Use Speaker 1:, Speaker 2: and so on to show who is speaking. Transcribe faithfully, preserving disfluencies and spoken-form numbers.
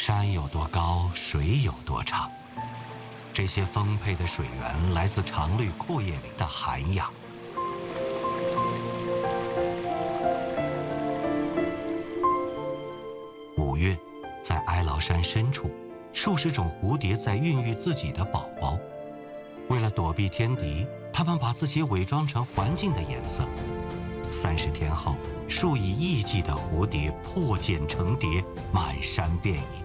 Speaker 1: 山有多高，水有多长。这些丰沛的水源来自常绿阔叶林的涵养。五月，在哀牢山深处，数十种蝴蝶在孕育自己的宝宝。为了躲避天敌，它们把自己伪装成环境的颜色。三十天后，数以亿计的蝴蝶破茧成蝶，满山遍野。